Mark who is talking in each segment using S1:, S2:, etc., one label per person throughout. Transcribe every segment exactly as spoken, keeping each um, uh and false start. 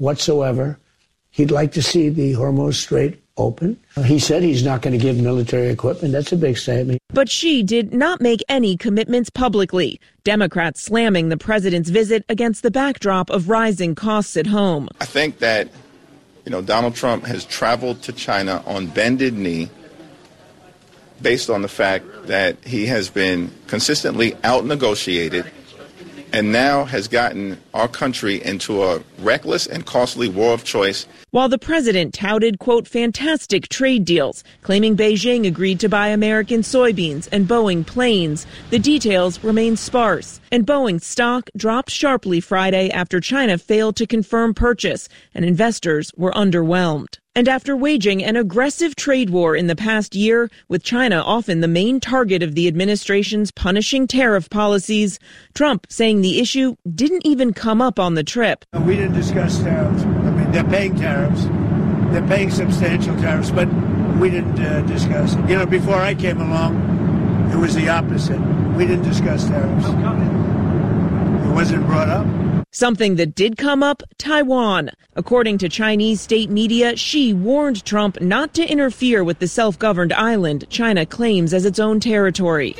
S1: whatsoever. He'd like to see the Hormuz Strait open. He said he's not going to give military equipment. That's a big statement.
S2: But Xi did not make any commitments publicly. Democrats slamming the president's visit against the backdrop of rising costs at home.
S3: I think that, you know, Donald Trump has traveled to China on bended knee based on the fact that he has been consistently out-negotiated and now has gotten our country into a reckless and costly war of choice.
S2: While the president touted, quote, fantastic trade deals, claiming Beijing agreed to buy American soybeans and Boeing planes, the details remain sparse. And Boeing stock dropped sharply Friday after China failed to confirm purchase, and investors were underwhelmed. And after waging an aggressive trade war in the past year, with China often the main target of the administration's punishing tariff policies, Trump saying the issue didn't even come up on the trip.
S4: We didn't discuss tariffs. I mean, they're paying tariffs. They're paying substantial tariffs, but we didn't uh, discuss it. You know, before I came along, it was the opposite. We didn't discuss tariffs. It wasn't brought up.
S2: Something that did come up, Taiwan. According to Chinese state media, Xi warned Trump not to interfere with the self-governed island China claims as its own territory.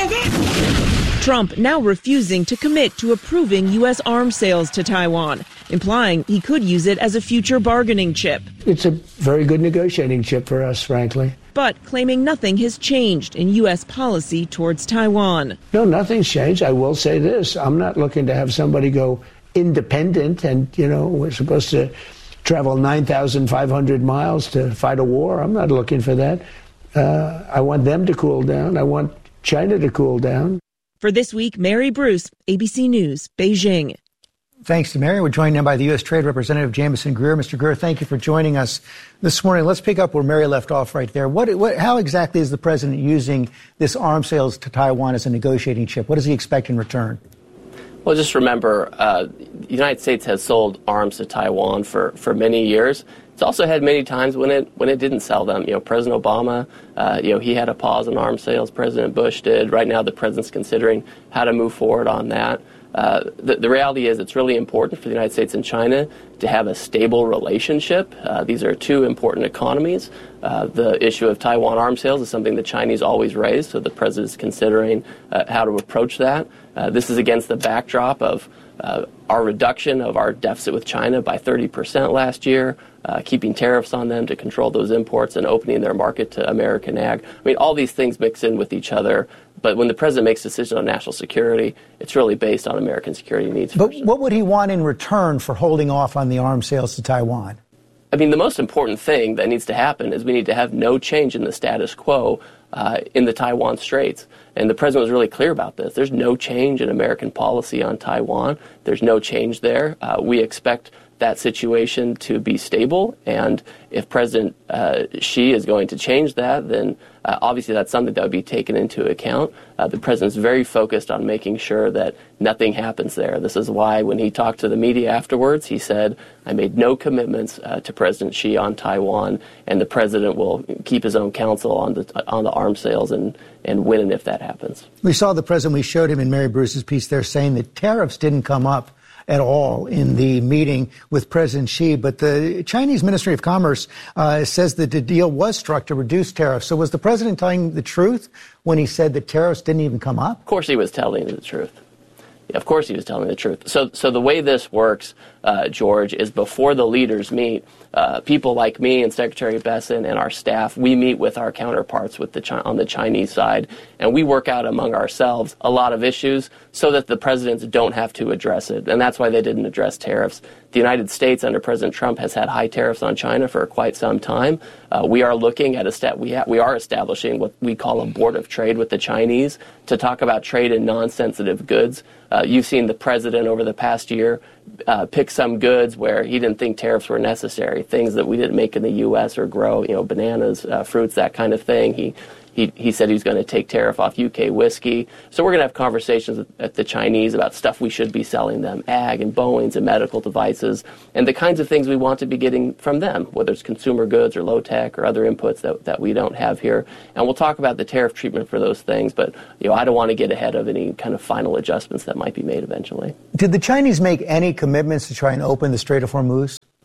S2: Trump now refusing to commit to approving U S arms sales to Taiwan, implying he could use it as a future bargaining chip.
S1: It's a very good negotiating chip for us, frankly.
S2: But claiming nothing has changed in U S policy towards Taiwan.
S1: No, nothing's changed. I will say this. I'm not looking to have somebody go independent and, you know, we're supposed to travel nine thousand five hundred miles to fight a war. I'm not looking for that. Uh, I want them to cool down. I want China to cool down.
S2: For This Week, Mary Bruce, A B C News, Beijing.
S5: Thanks to Mary. We're joined now by the U S Trade Representative Jamieson Greer. Mister Greer, thank you for joining us this morning. Let's pick up where Mary left off right there. What, what, how exactly is the president using this arms sales to Taiwan as a negotiating chip? What does he expect in return?
S6: Well, just remember, uh, the United States has sold arms to Taiwan for, for many years. It's also had many times when it when it didn't sell them. You know, President Obama, uh, you know, he had a pause on arms sales. President Bush did. Right now, the president's considering how to move forward on that. Uh, the, the reality is it's really important for the United States and China to have a stable relationship. Uh, these are two important economies. Uh, the issue of Taiwan arms sales is something the Chinese always raise, so the president is considering uh, how to approach that. Uh, this is against the backdrop of uh, our reduction of our deficit with China by thirty percent last year, uh, keeping tariffs on them to control those imports and opening their market to American ag. I mean, all these things mix in with each other. But when the president makes decisions on national security, it's really based on American security needs.
S5: But
S6: first.
S5: What would he want in return for holding off on the arms sales to Taiwan?
S6: I mean, the most important thing that needs to happen is we need to have no change in the status quo uh, in the Taiwan Straits. And the president was really clear about this. There's no change in American policy on Taiwan. There's no change there. Uh, we expect that situation to be stable. And if President uh, Xi is going to change that, then uh, obviously that's something that would be taken into account. Uh, the president's very focused on making sure that nothing happens there. This is why when he talked to the media afterwards, he said, I made no commitments uh, to President Xi on Taiwan, and the president will keep his own counsel on the on the arms sales and, and win if that happens.
S5: We saw the president, we showed him in Mary Bruce's piece there saying that tariffs didn't come up at all in the meeting with President Xi, but the Chinese Ministry of Commerce uh, says that the deal was struck to reduce tariffs. So was the president telling the truth when he said that tariffs didn't even come up?
S6: Of course he was telling the truth. Yeah, of course he was telling the truth. So so the way this works, uh, George, is before the leaders meet, uh, people like me and Secretary Bessent and our staff, we meet with our counterparts with the Chi- on the Chinese side, and we work out among ourselves a lot of issues so that the presidents don't have to address it. And that's why they didn't address tariffs. The United States under President Trump has had high tariffs on China for quite some time. Uh, we are looking at a step. We ha- we are establishing what we call a board of trade with the Chinese to talk about trade in non-sensitive goods. Uh, you've seen the president over the past year uh, pick some goods where he didn't think tariffs were necessary, things that we didn't make in the U S or grow, you know, bananas, uh, fruits, that kind of thing. He He, he said he was going to take tariff off U K whiskey. So we're going to have conversations with, with the Chinese about stuff we should be selling them, ag and Boeings and medical devices, and the kinds of things we want to be getting from them, whether it's consumer goods or low tech or other inputs that, that we don't have here. And we'll talk about the tariff treatment for those things, but you know, I don't want to get ahead of any kind of final adjustments that might be made eventually.
S5: Did the Chinese make any commitments to try and open the Strait of Hormuz?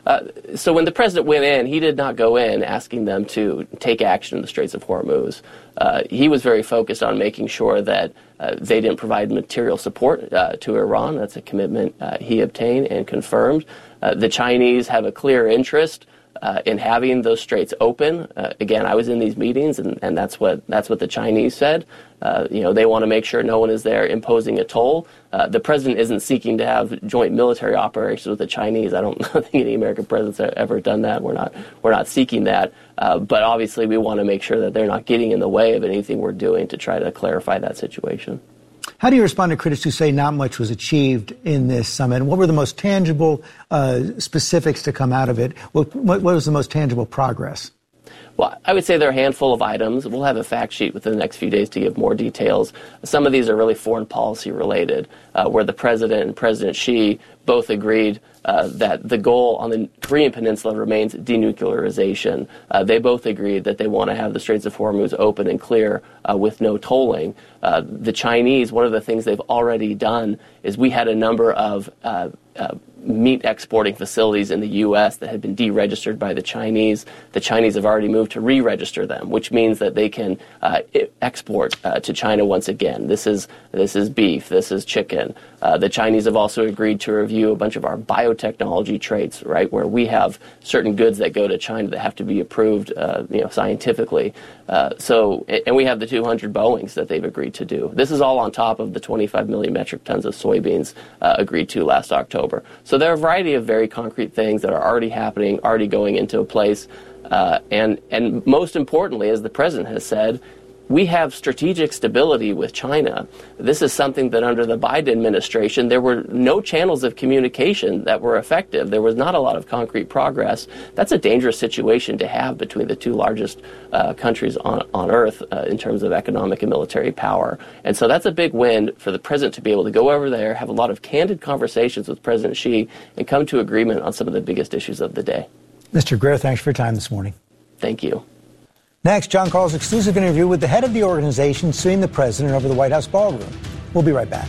S6: Uh, so when the president went in, he did not go in asking them to take action in the Straits of Hormuz. Uh, he was very focused on making sure that uh, they didn't provide material support uh, to Iran. That's a commitment uh, he obtained and confirmed. Uh, the Chinese have a clear interest Uh, in having those straits open. Uh, again, I was in these meetings, and, and that's what that's what the Chinese said. Uh, you know, they want to make sure no one is there imposing a toll. Uh, the president isn't seeking to have joint military operations with the Chinese. I don't think any American president's ever done that. We're not we're not seeking that. Uh, but obviously, we want to make sure that they're not getting in the way of anything we're doing to try to clarify that situation.
S5: How do you respond to critics who say not much was achieved in this summit? What were the most tangible uh, specifics to come out of it? What, what was the most tangible progress?
S6: Well, I would say there are a handful of items. We'll have a fact sheet within the next few days to give more details. Some of these are really foreign policy related, uh, where the president and President Xi both agreed uh, that the goal on the Korean Peninsula remains denuclearization. Uh, they both agreed that they want to have the Straits of Hormuz open and clear uh, with no tolling. Uh, the Chinese, one of the things they've already done is we had a number of uh, uh, meat exporting facilities in the U S that had been deregistered by the Chinese. The Chinese have already moved to re-register them, which means that they can uh, export uh, to China once again. This is this is beef. This is chicken. Uh, the Chinese have also agreed to review a bunch of our biotechnology traits, right, where we have certain goods that go to China that have to be approved, uh, you know, scientifically. Uh, so, and we have the two hundred Boeings that they've agreed to do. This is all on top of the twenty-five million metric tons of soybeans uh, agreed to last October. So there are a variety of very concrete things that are already happening, already going into place. Uh, and, and most importantly, as the president has said, we have strategic stability with China. This is something that under the Biden administration, there were no channels of communication that were effective. There was not a lot of concrete progress. That's a dangerous situation to have between the two largest uh, countries on, on earth uh, in terms of economic and military power. And so that's a big win for the president to be able to go over there, have a lot of candid conversations with President Xi, and come to agreement on some of the biggest issues of the day.
S5: Mister Greer, thanks for your time this morning.
S6: Thank you.
S5: Next, John Carl's exclusive interview with the head of the organization suing the president over the White House ballroom. We'll be right back.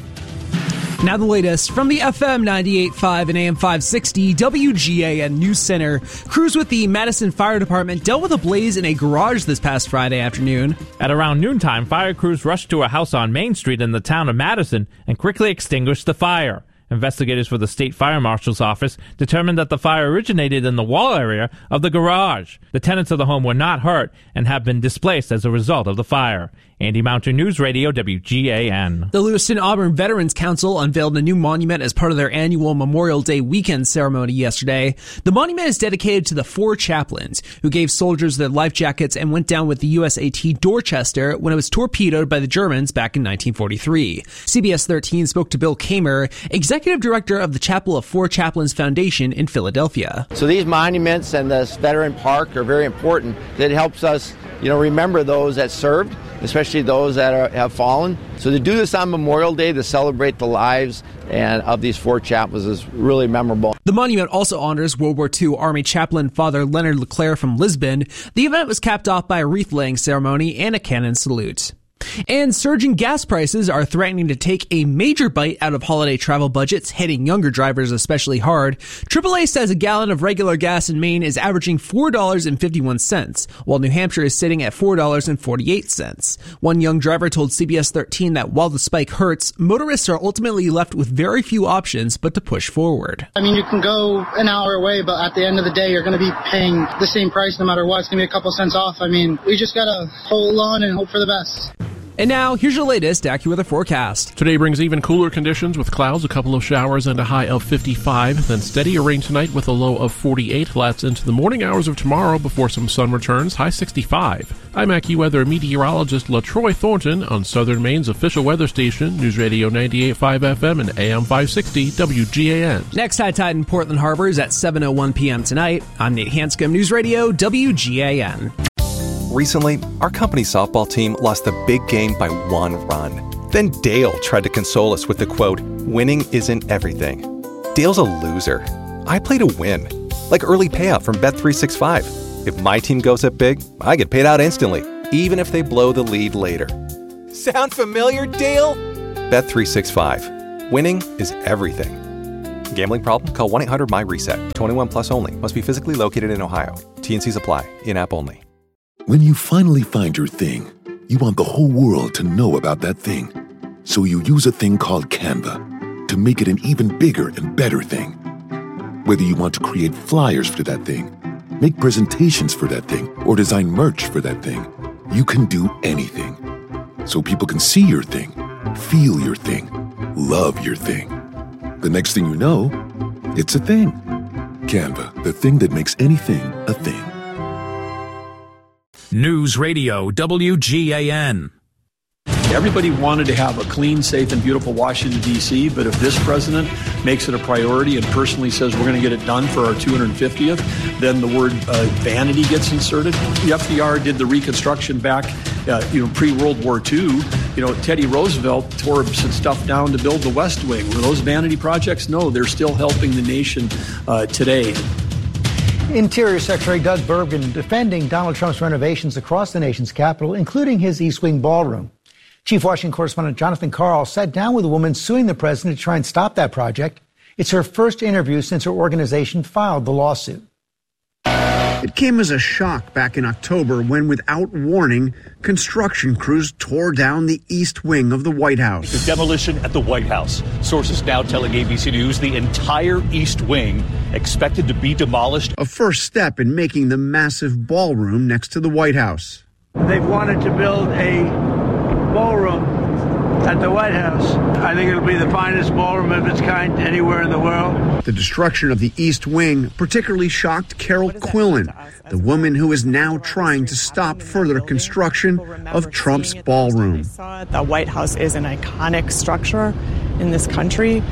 S7: Now the latest from the F M ninety-eight point five and A M five sixty W G A N News Center. Crews with the Madison Fire Department dealt with a blaze in a garage this past Friday afternoon.
S8: At around noontime, fire crews rushed to a house on Main Street in the town of Madison and quickly extinguished the fire. Investigators for the State Fire Marshal's Office determined that the fire originated in the wall area of the garage. The tenants of the home were not hurt and have been displaced as a result of the fire. Andy Mounter, News Radio, W G A N.
S7: The Lewiston Auburn Veterans Council unveiled a new monument as part of their annual Memorial Day weekend ceremony yesterday. The monument is dedicated to the four chaplains who gave soldiers their life jackets and went down with the U S A T Dorchester when it was torpedoed by the Germans back in nineteen forty-three. C B S thirteen spoke to Bill Kamer, executive director of the Chapel of Four Chaplains Foundation in Philadelphia.
S9: So these monuments and this veteran park are very important. It helps us, you know, remember those that served, especially those that are, have fallen. So to do this on Memorial Day to celebrate the lives and of these four chaplains is really memorable.
S7: The monument also honors World War Two Army chaplain Father Leonard LeClaire from Lisbon. The event was capped off by a wreath-laying ceremony and a cannon salute. And surging gas prices are threatening to take a major bite out of holiday travel budgets, hitting younger drivers especially hard. triple A says a gallon of regular gas in Maine is averaging four dollars and fifty-one cents, while New Hampshire is sitting at four dollars and forty-eight cents. One young driver told C B S thirteen that while the spike hurts, motorists are ultimately left with very few options but to push forward.
S10: I mean, you can go an hour away, but at the end of the day, you're going to be paying the same price no matter what. It's going to be a couple cents off. I mean, we just got to hold on and hope for the best.
S7: And now, here's your latest AccuWeather forecast.
S11: Today brings even cooler conditions with clouds, a couple of showers, and a high of fifty-five. Then steadier rain tonight with a low of forty-eight. That's into the morning hours of tomorrow before some sun returns, high sixty-five. I'm AccuWeather meteorologist LaTroy Thornton on Southern Maine's official weather station, News Radio ninety-eight point five F M and A M five sixty W G A N.
S7: Next high tide in Portland Harbor is at seven oh one p.m. tonight. I'm Nate Hanscom, News Radio W G A N.
S12: Recently, our company softball team lost the big game by one run. Then Dale tried to console us with the quote, "Winning isn't everything." Dale's a loser. I play to win. Like early payout from Bet three sixty-five. If my team goes up big, I get paid out instantly, even if they blow the lead later. Sound familiar, Dale? Bet three sixty-five. Winning is everything. Gambling problem? Call one eight hundred M Y reset. twenty-one plus only. Must be physically located in Ohio. T N Cs apply. In-app only.
S13: When you finally find your thing, you want the whole world to know about that thing. So you use a thing called Canva to make it an even bigger and better thing. Whether you want to create flyers for that thing, make presentations for that thing, or design merch for that thing, you can do anything. So people can see your thing, feel your thing, love your thing. The next thing you know, it's a thing. Canva, the thing that makes anything a thing.
S14: News Radio W G A N.
S15: Everybody wanted to have a clean, safe, and beautiful Washington, D C, but if this president makes it a priority and personally says we're going to get it done for our two hundred fiftieth, then the word uh, vanity gets inserted. The F D R did the Reconstruction back, uh, you know, pre-World War Two. You know, Teddy Roosevelt tore some stuff down to build the West Wing. Were those vanity projects? No, they're still helping the nation uh, today.
S5: Interior Secretary Doug Burgum defending Donald Trump's renovations across the nation's capital, including his East Wing ballroom. Chief Washington correspondent Jonathan Karl sat down with a woman suing the president to try and stop that project. It's her first interview since her organization filed the lawsuit.
S16: It came as a shock back in October when, without warning, construction crews tore down the East Wing of the White House.
S17: The demolition at the White House. Sources now telling A B C News the entire East Wing expected to be demolished.
S16: A first step in making the massive ballroom next to the White House.
S4: They've wanted to build a ballroom at the White House. I think it'll be the finest ballroom of its kind anywhere in the world.
S16: The destruction of the East Wing particularly shocked Carol Quillen, the woman who is now trying to stop further construction of Trump's ballroom.
S18: The White House is an iconic structure in this country.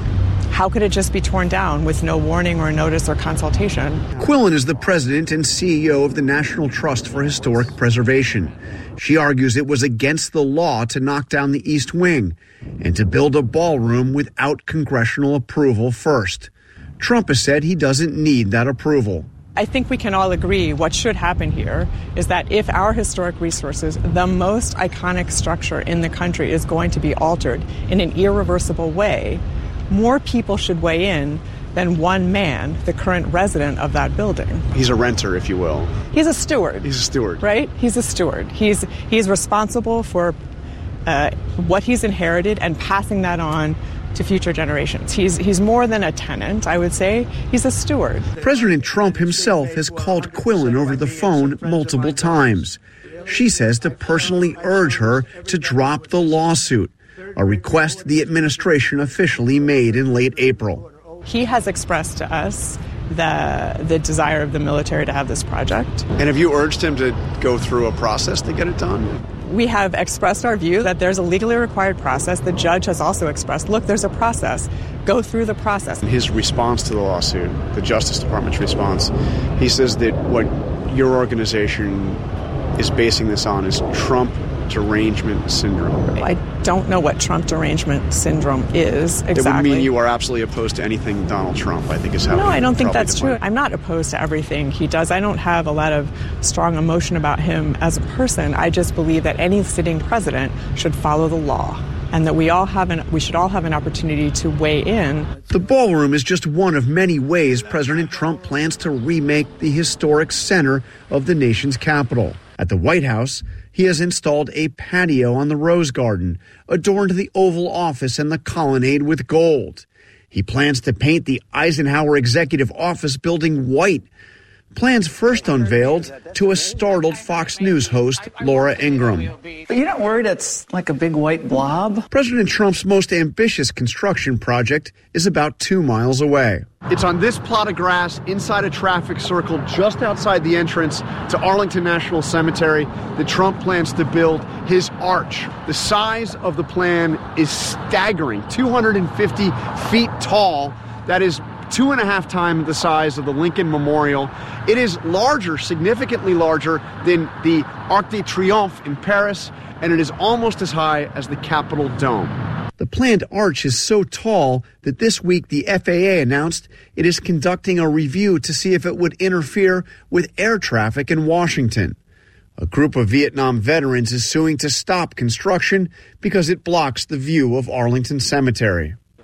S18: How could it just be torn down with no warning or notice or consultation?
S16: Quillen is the president and C E O of the National Trust for Historic Preservation. She argues it was against the law to knock down the East Wing and to build a ballroom without congressional approval first. Trump has said he doesn't need that approval.
S18: I think we can all agree what should happen here is that if our historic resources, the most iconic structure in the country, is going to be altered in an irreversible way, more people should weigh in than one man, the current resident of that building.
S19: He's a renter, if you will.
S18: He's a steward.
S19: He's a steward.
S18: Right? He's a steward. He's he's responsible for uh, what he's inherited and passing that on to future generations. He's he's more than a tenant, I would say. He's a steward.
S16: President Trump himself has called Quillen over the phone multiple times. She says to personally urge her to drop the lawsuit, a request the administration officially made in late April.
S18: He has expressed to us the the desire of the military to have this project.
S19: And have you urged him to go through a process to get it done?
S18: We have expressed our view that there's a legally required process. The judge has also expressed, look, there's a process. Go through the process.
S19: His response to the lawsuit, the Justice Department's response, he says that what your organization is basing this on is Trump derangement syndrome.
S18: I don't know what Trump derangement syndrome is exactly.
S19: It would mean you are absolutely opposed to anything Donald Trump, I think is how.
S18: No, I don't think that's
S19: define.
S18: true. I'm not opposed to everything he does. I don't have a lot of strong emotion about him as a person. I just believe that any sitting president should follow the law, and that we all have an we should all have an opportunity to weigh in.
S16: The ballroom is just one of many ways President Trump plans to remake the historic center of the nation's capital. At the White House, he has installed a patio on the Rose Garden, adorned the Oval Office and the colonnade with gold. He plans to paint the Eisenhower Executive Office building white. Plans first unveiled to a startled Fox News host, Laura Ingraham.
S20: But you're not worried it's like a big white blob?
S16: President Trump's most ambitious construction project is about two miles away.
S19: It's on this plot of grass inside a traffic circle just outside the entrance to Arlington National Cemetery that Trump plans to build his arch. The size of the plan is staggering, two hundred fifty feet tall. That is two and a half times the size of the Lincoln Memorial. It is larger, significantly larger than the Arc de Triomphe in Paris, and it is almost as high as the Capitol Dome.
S16: The planned arch is so tall that this week the F A A announced it is conducting a review to see if it would interfere with air traffic in Washington. A group of Vietnam veterans is suing to stop construction because it blocks the view of Arlington Cemetery.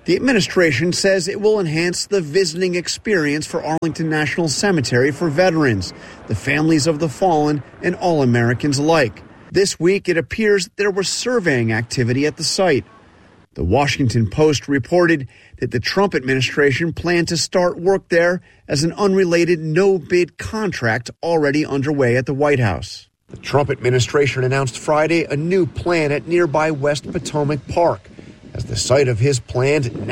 S16: The administration says it will enhance the visiting experience for Arlington National Cemetery for veterans, the families of the fallen, and all Americans alike. This week, it appears there was surveying activity at the site. The Washington Post reported that the Trump administration planned to start work there as an unrelated no-bid contract already underway at the White House. The Trump administration announced Friday a new plan at nearby West Potomac Park as the site of his planned